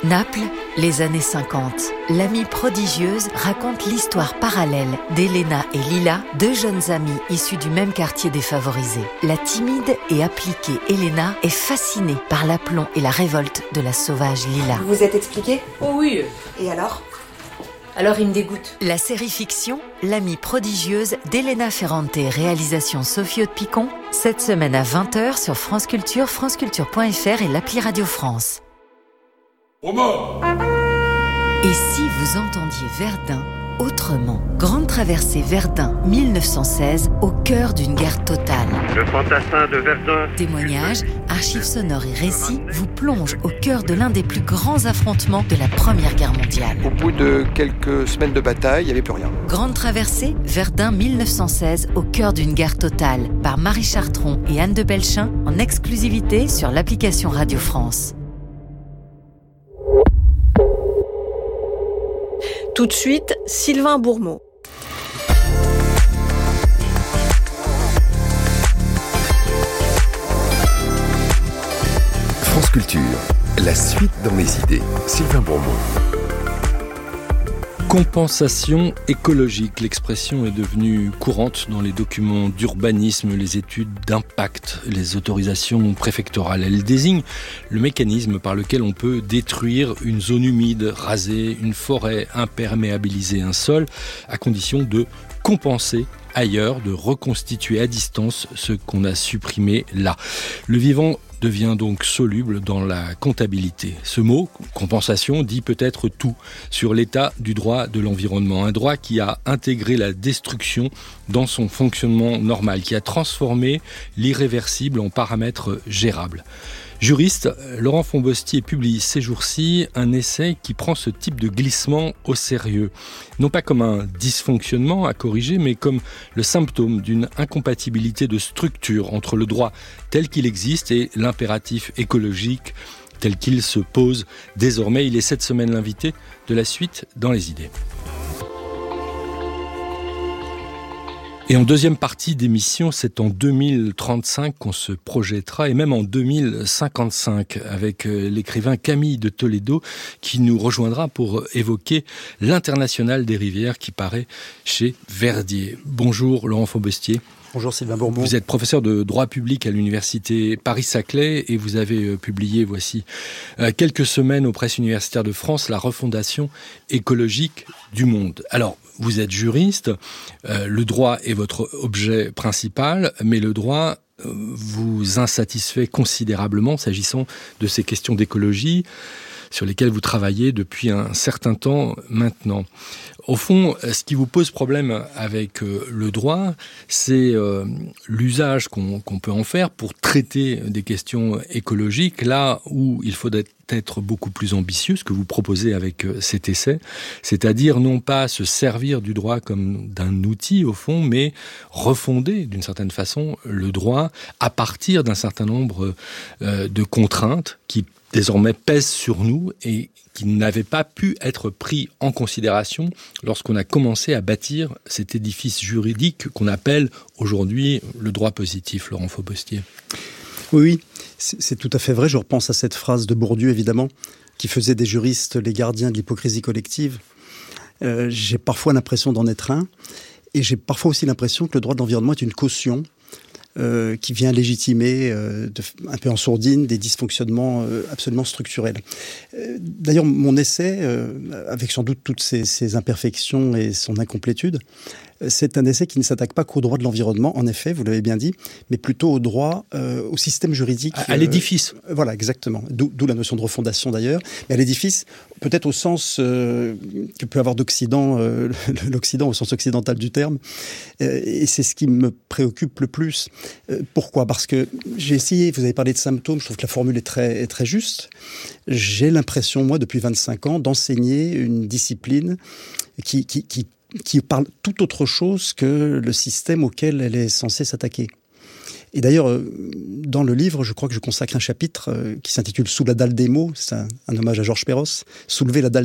Naples, les années 50. L'amie prodigieuse raconte l'histoire parallèle d'Elena et Lila, deux jeunes amies issues du même quartier défavorisé. La timide et appliquée Elena est fascinée par l'aplomb et la révolte de la sauvage Lila. Vous vous êtes expliqué ? Oh oui. Et alors ? Alors il me dégoûte. La série fiction L'amie prodigieuse d'Elena Ferrante, réalisation Sophie Haute-Picon, cette semaine à 20h sur France Culture, franceculture.fr et l'appli Radio France. Et si vous entendiez Verdun autrement? Grande traversée Verdun 1916, au cœur d'une guerre totale. Le fantassin de Verdun. Témoignages, archives sonores et récits vous plongent au cœur de l'un des plus grands affrontements de la Première Guerre mondiale. Au bout de quelques semaines de bataille, il n'y avait plus rien. Grande traversée Verdun 1916, au cœur d'une guerre totale, par Marie Chartron et Anne de Belchin, en exclusivité sur l'application Radio France. Tout de suite, Sylvain Bourmeau. France Culture, la suite dans les idées. Sylvain Bourmeau. Compensation écologique, l'expression est devenue courante dans les documents d'urbanisme, les études d'impact, les autorisations préfectorales. Elle désigne le mécanisme par lequel on peut détruire une zone humide, raser une forêt, imperméabiliser un sol, à condition de compenser ailleurs, de reconstituer à distance ce qu'on a supprimé là. Le vivant devient donc soluble dans la comptabilité. Ce mot, compensation, dit peut-être tout sur l'état du droit de l'environnement. Un droit qui a intégré la destruction dans son fonctionnement normal, qui a transformé l'irréversible en paramètre gérable. Juriste, Laurent Fonbostier publie ces jours-ci un essai qui prend ce type de glissement au sérieux. Non pas comme un dysfonctionnement à corriger, mais comme le symptôme d'une incompatibilité de structure entre le droit tel qu'il existe et l'impératif écologique tel qu'il se pose désormais. Il est cette semaine l'invité de la suite dans les idées. Et en deuxième partie d'émission, c'est en 2035 qu'on se projettera, et même en 2055, avec l'écrivain Camille de Toledo, qui nous rejoindra pour évoquer l'Internationale des rivières qui paraît chez Verdier. Bonjour Laurent Fonbostier. Bonjour Sylvain Bourmeau. Vous êtes professeur de droit public à l'université Paris-Saclay et vous avez publié, voici quelques semaines aux presses universitaires de France, La refondation écologique du monde. Alors, vous êtes juriste, le droit est votre objet principal, mais le droit vous insatisfait considérablement s'agissant de ces questions d'écologie sur lesquelles vous travaillez depuis un certain temps maintenant. Au fond, ce qui vous pose problème avec le droit, c'est l'usage qu'on peut en faire pour traiter des questions écologiques, là où il faudrait être beaucoup plus ambitieux, ce que vous proposez avec cet essai, c'est-à-dire non pas se servir du droit comme d'un outil au fond, mais refonder d'une certaine façon le droit à partir d'un certain nombre de contraintes qui désormais pèsent sur nous et qui n'avaient pas pu être pris en considération lorsqu'on a commencé à bâtir cet édifice juridique qu'on appelle aujourd'hui le droit positif, Laurent Fonbostier. Oui, c'est tout à fait vrai. Je repense à cette phrase de Bourdieu, évidemment, qui faisait des juristes les gardiens de l'hypocrisie collective. J'ai parfois l'impression d'en être un, et j'ai parfois aussi l'impression que le droit de l'environnement est une caution qui vient légitimer un peu en sourdine des dysfonctionnements absolument structurels. D'ailleurs, mon essai, avec sans doute toutes ses imperfections et son incomplétude, c'est un essai qui ne s'attaque pas qu'au droit de l'environnement, en effet, vous l'avez bien dit, mais plutôt au droit, au système juridique. À l'édifice. Voilà, exactement. D'où la notion de refondation d'ailleurs. Mais à l'édifice, peut-être au sens que peut avoir d'Occident, l'Occident au sens occidental du terme. Et c'est ce qui me préoccupe le plus. Pourquoi ? Parce que j'ai essayé, vous avez parlé de symptômes, je trouve que la formule est très juste. J'ai l'impression, moi, depuis 25 ans, d'enseigner une discipline qui parle tout autre chose que le système auquel elle est censée s'attaquer. Et d'ailleurs, dans le livre, je crois que je consacre un chapitre qui s'intitule « Sous la dalle des mots », c'est un hommage à Georges Perros, « Soulever la dalle